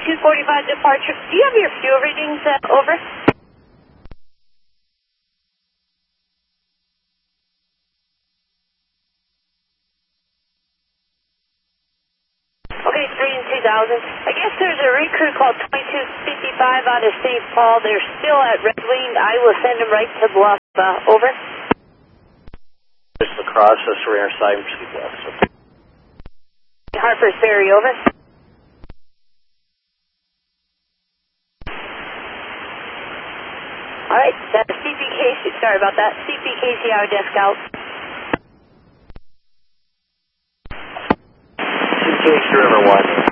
245 departure. Do you have your fuel readings? Over. Okay, 3 and 2000. I guess there's a recruit called 2255 out of St. Paul. They're still at Red Wing. I will send them right to Bluff. Over. Just across the surrender side and proceed west. Harper's Ferry, over. Alright, that's CPKC, sorry about that. CPKC, our desk out. CPKC River 1.